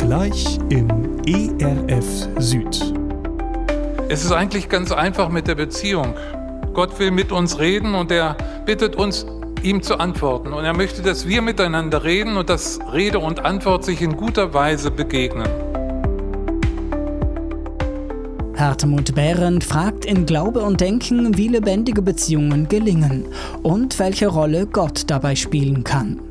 Gleich im ERF Süd. Es ist eigentlich ganz einfach mit der Beziehung. Gott will mit uns reden und er bittet uns, ihm zu antworten. Und er möchte, dass wir miteinander reden und dass Rede und Antwort sich in guter Weise begegnen. Hartmut Behrendt fragt in Glaube und Denken, wie lebendige Beziehungen gelingen und welche Rolle Gott dabei spielen kann.